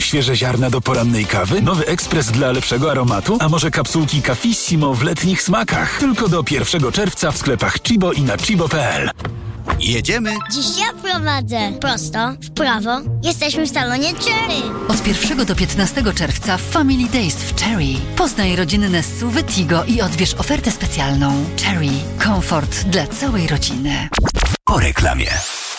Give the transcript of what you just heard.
świeże ziarna do porannej kawy? Nowy ekspres dla lepszego aromatu? A może kapsułki Cafissimo w letnich smakach? Tylko do 1 czerwca w sklepach Chibo i na chibo.pl. Jedziemy? Dziś ja prowadzę. Prosto, w prawo. Jesteśmy w salonie Cherry. Od 1 do 15 czerwca Family Days w Cherry. Poznaj rodzinne SUV Tigo i odbierz ofertę specjalną. Cherry. Komfort dla całej rodziny. Po reklamie.